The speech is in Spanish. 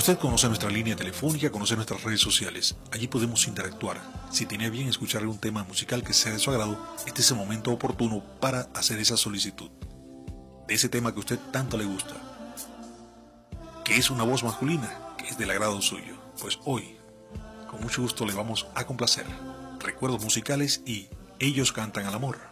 Usted conoce nuestra línea telefónica, conoce nuestras redes sociales. Allí podemos interactuar. Si tiene a bien escuchar algún tema musical que sea de su agrado, este es el momento oportuno para hacer esa solicitud. De ese tema que a usted tanto le gusta. Que es una voz masculina, que es del agrado suyo. Pues hoy, con mucho gusto le vamos a complacer. Recuerdos musicales y Ellos cantan al amor.